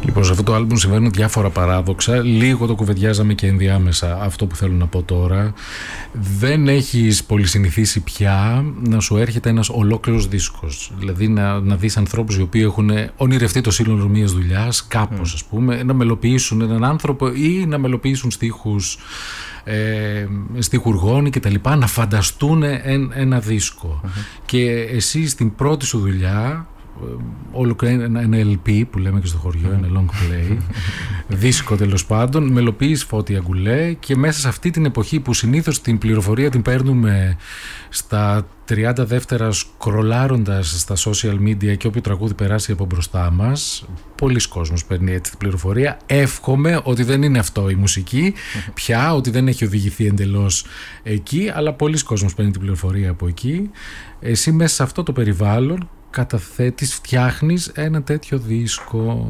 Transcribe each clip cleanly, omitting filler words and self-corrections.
Λοιπόν, σε αυτό το άλμπουμ συμβαίνουν διάφορα παράδοξα. Λίγο το κουβεντιάζαμε και ενδιάμεσα αυτό που θέλω να πω τώρα. Δεν έχεις πολυσυνηθίσει πια να σου έρχεται ένας ολόκληρος δίσκος. Δηλαδή να δεις ανθρώπους οι οποίοι έχουν ονειρευτεί το σύνολο μιας δουλειάς, κάπως ας πούμε, να μελοποιήσουν έναν άνθρωπο ή να μελοποιήσουν στίχους στιχουργών και τα λοιπά, να φανταστούν ένα δίσκο. Και εσύ στην πρώτη σου δουλειά, ένα LP που λέμε και στο χωριό, ένα long play, δίσκο τέλος πάντων, μελοποιείς Φώτη Αγκουλέ, και μέσα σε αυτή την εποχή που συνήθως την πληροφορία την παίρνουμε στα 30 δεύτερα σκρολάροντας στα social media και όποιο τραγούδι περάσει από μπροστά μας, πολλοί κόσμος παίρνει έτσι την πληροφορία. Εύχομαι ότι δεν είναι αυτό η μουσική πια, ότι δεν έχει οδηγηθεί εντελώς εκεί, αλλά πολλοί κόσμος παίρνει την πληροφορία από εκεί. Εσύ μέσα σε αυτό το περιβάλλον καταθέτεις, φτιάχνεις ένα τέτοιο δίσκο.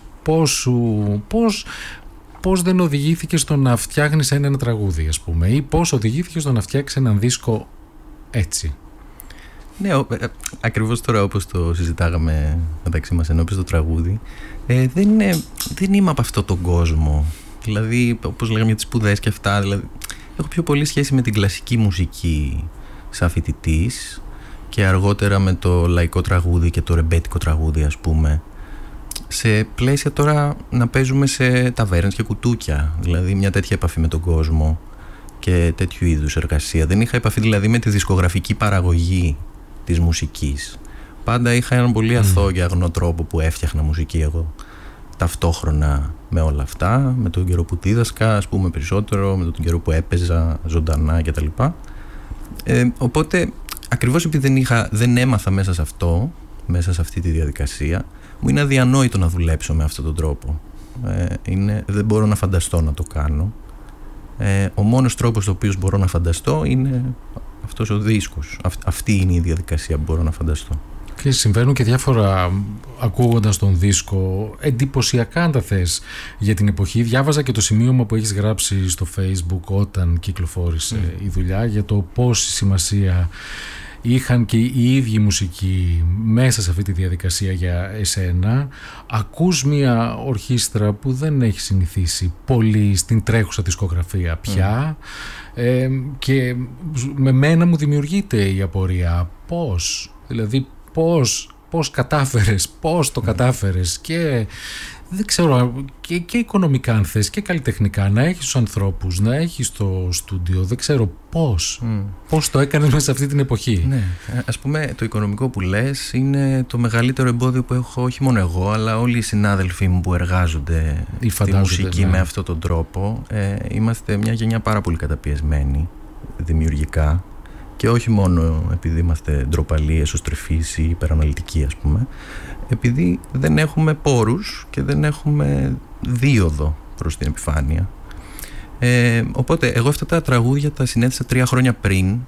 Πώς δεν οδηγήθηκες στο να φτιάχνεις ένα τραγούδι, ας πούμε, ή πώς οδηγήθηκες στο να φτιάξεις έναν δίσκο έτσι? Ναι, ακριβώς τώρα όπως το συζητάγαμε μεταξύ μας ενώπιση το τραγούδι, δεν είμαι από αυτόν τον κόσμο. Δηλαδή, όπως λέγαμε για τις σπουδές και αυτά, δηλαδή, έχω πιο πολύ σχέση με την κλασική μουσική σαν φοιτητής και αργότερα με το λαϊκό τραγούδι και το ρεμπέτικο τραγούδι, ας πούμε, σε πλαίσια τώρα να παίζουμε σε ταβέρνες και κουτούκια, δηλαδή μια τέτοια επαφή με τον κόσμο και τέτοιου είδους εργασία. Δεν είχα επαφή δηλαδή με τη δισκογραφική παραγωγή της μουσικής. Πάντα είχα έναν πολύ αθώο και αγνό τρόπο που έφτιαχνα μουσική εγώ, ταυτόχρονα με όλα αυτά, με τον καιρό που δίδασκα, ας πούμε, περισσότερο, με τον καιρό που έπαιζα ζωντανά κτλ. Οπότε ακριβώς επειδή δεν έμαθα μέσα σε αυτό, μέσα σε αυτή τη διαδικασία, μου είναι αδιανόητο να δουλέψω με αυτόν τον τρόπο. Δεν μπορώ να φανταστώ να το κάνω. Ο μόνος τρόπος το οποίο μπορώ να φανταστώ είναι αυτός ο δίσκος. Αυτή είναι η διαδικασία που μπορώ να φανταστώ. Και συμβαίνουν και διάφορα, ακούγοντας τον δίσκο, εντυπωσιακά αν τα θες, για την εποχή. Διάβαζα και το σημείωμα που έχεις γράψει στο Facebook όταν κυκλοφόρησε η δουλειά, για το πόση σημασία είχαν και οι ίδιοι μουσικοί μέσα σε αυτή τη διαδικασία για εσένα. Ακούς μια ορχήστρα που δεν έχει συνηθίσει πολύ στην τρέχουσα δισκογραφία πια, και με μένα μου δημιουργείται η απορία πώς κατάφερες, πώς το κατάφερες, και δεν ξέρω, και οικονομικά αν θες και καλλιτεχνικά, να έχεις τους ανθρώπους, να έχεις το στούντιο, δεν ξέρω πώς το έκανες μέσα σε αυτή την εποχή. Ναι, ας πούμε το οικονομικό που λες είναι το μεγαλύτερο εμπόδιο που έχω, όχι μόνο εγώ αλλά όλοι οι συνάδελφοί μου που εργάζονται στη μουσική με αυτόν τον τρόπο. Είμαστε μια γενιά πάρα πολύ καταπιεσμένη δημιουργικά, και όχι μόνο επειδή είμαστε ντροπαλοί, εσωστρεφείς ή υπεραναλυτικοί, ας πούμε, επειδή δεν έχουμε πόρους και δεν έχουμε δίωδο προς την επιφάνεια. Οπότε εγώ αυτά τα τραγούδια τα συνέθεσα 3 χρόνια πριν,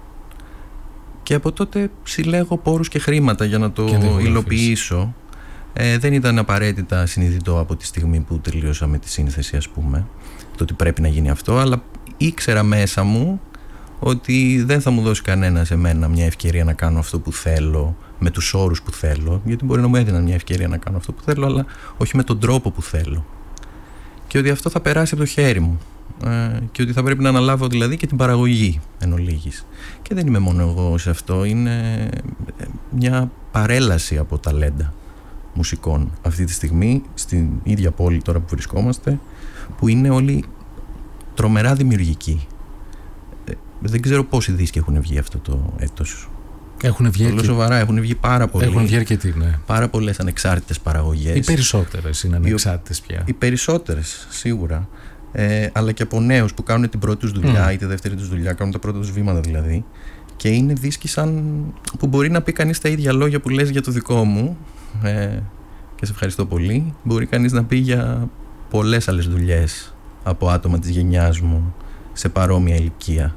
και από τότε συλλέγω πόρους και χρήματα για να το υλοποιήσω. Δεν ήταν απαραίτητα συνειδητό από τη στιγμή που τελειώσαμε τη σύνθεση, ας πούμε, το ότι πρέπει να γίνει αυτό, αλλά ήξερα μέσα μου ότι δεν θα μου δώσει κανένα σε μένα μια ευκαιρία να κάνω αυτό που θέλω, με τους όρους που θέλω, γιατί μπορεί να μου έδιναν μια ευκαιρία να κάνω αυτό που θέλω, αλλά όχι με τον τρόπο που θέλω, και ότι αυτό θα περάσει από το χέρι μου, και ότι θα πρέπει να αναλάβω δηλαδή και την παραγωγή εν ολίγης. Και δεν είμαι μόνο εγώ σε αυτό, είναι μια παρέλαση από ταλέντα μουσικών αυτή τη στιγμή στην ίδια πόλη τώρα που βρισκόμαστε, που είναι όλοι τρομερά δημιουργικοί. Δεν ξέρω πόσοι δίσκοι έχουν βγει αυτό το έτος. Έχουν βγει σοβαρά, έχουν βγει πάρα πολλοί. Έχουν βγει αρκετοί, ναι. Πάρα πολλές ανεξάρτητες παραγωγές. Οι περισσότερες είναι ανεξάρτητες πια. Οι περισσότερες, σίγουρα. Αλλά και από νέους που κάνουν την πρώτη τους δουλειά ή τη δεύτερη τους δουλειά, κάνουν τα πρώτα τους βήματα δηλαδή. Και είναι δίσκοι σαν που μπορεί να πει κανείς τα ίδια λόγια που λες για το δικό μου. Και σε ευχαριστώ πολύ. Μπορεί κανείς να πει για πολλές άλλες δουλειές από άτομα της γενιάς μου σε παρόμοια ηλικία.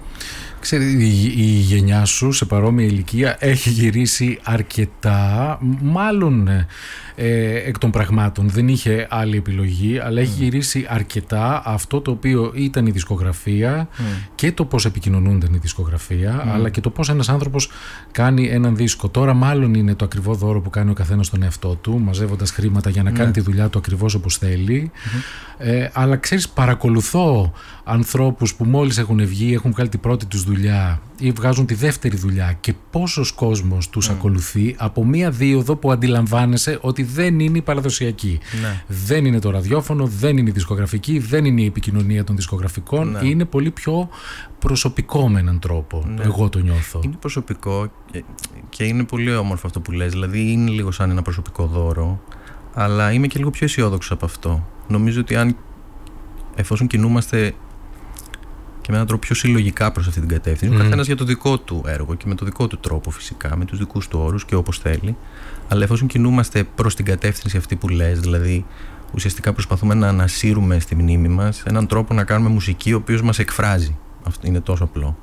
Η γενιά σου σε παρόμοια ηλικία έχει γυρίσει αρκετά, μάλλον εκ των πραγμάτων. Δεν είχε άλλη επιλογή, αλλά έχει γυρίσει αρκετά αυτό το οποίο ήταν η δισκογραφία και το πώς επικοινωνούνταν η δισκογραφία, αλλά και το πώς ένας άνθρωπος κάνει έναν δίσκο. Τώρα μάλλον είναι το ακριβό δώρο που κάνει ο καθένας στον εαυτό του, μαζεύοντας χρήματα για να κάνει τη δουλειά του ακριβώς όπως θέλει. Αλλά ξέρεις, παρακολουθώ ανθρώπους που μόλις έχουν βγει, έχουν βγάλει την πρώτη τους δουλειά ή βγάζουν τη δεύτερη δουλειά και πόσος κόσμος τους ακολουθεί από μία δίωδο που αντιλαμβάνεσαι ότι δεν είναι η παραδοσιακή. Δεν είναι το ραδιόφωνο, δεν είναι η δισκογραφική, δεν είναι η επικοινωνία των δισκογραφικών. Είναι πολύ πιο προσωπικό με έναν τρόπο. Εγώ το νιώθω. Είναι προσωπικό και είναι πολύ όμορφο αυτό που λες. Δηλαδή είναι λίγο σαν ένα προσωπικό δώρο, αλλά είμαι και λίγο πιο αισιόδοξος από αυτό. Νομίζω ότι εφόσον κινούμαστε και με έναν τρόπο πιο συλλογικά προς αυτή την κατεύθυνση, ο καθένας για το δικό του έργο και με το δικό του τρόπο φυσικά, με τους δικούς του όρους και όπως θέλει, αλλά εφόσον κινούμαστε προς την κατεύθυνση αυτή που λες, δηλαδή ουσιαστικά προσπαθούμε να ανασύρουμε στη μνήμη μας έναν τρόπο να κάνουμε μουσική ο οποίος μας εκφράζει. Αυτό είναι τόσο απλό.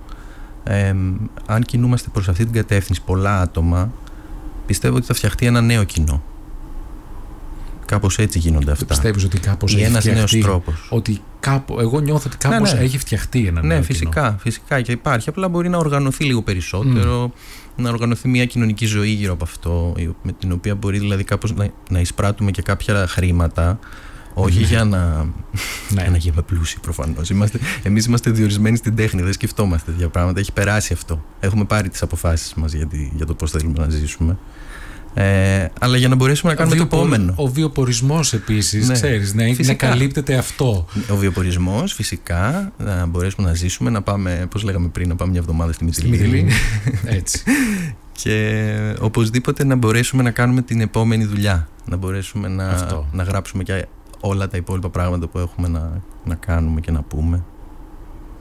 Αν κινούμαστε προς αυτή την κατεύθυνση πολλά άτομα, πιστεύω ότι θα φτιαχτεί ένα νέο κοινό. Κάπως έτσι γίνονται αυτά. Πιστεύεις ότι κάπως έχει φτιαχτεί? Ένας νέος τρόπος. Εγώ νιώθω ότι κάπως έχει φτιαχτεί ένα νέο κοινό. Φυσικά και υπάρχει. Απλά μπορεί να οργανωθεί λίγο περισσότερο, να οργανωθεί μια κοινωνική ζωή γύρω από αυτό, με την οποία μπορεί δηλαδή κάπως να εισπράττουμε και κάποια χρήματα. Όχι για να γίνουμε πλούσιοι προφανώς. Εμείς είμαστε διορισμένοι στην τέχνη, δεν σκεφτόμαστε τέτοια πράγματα. Έχει περάσει αυτό. Έχουμε πάρει τις αποφάσεις μας για το πώς θέλουμε να ζήσουμε. Αλλά για να μπορέσουμε να κάνουμε το επόμενο. Ο βιοπορισμός επίσης, ξέρεις, να καλύπτεται αυτό. Ο βιοπορισμός, φυσικά, να μπορέσουμε να ζήσουμε, να πάμε, πώς λέγαμε πριν, να πάμε μια εβδομάδα στη Μυτιλήνη. Έτσι. Και οπωσδήποτε να μπορέσουμε να κάνουμε την επόμενη δουλειά. Να μπορέσουμε να γράψουμε και όλα τα υπόλοιπα πράγματα που έχουμε να κάνουμε και να πούμε.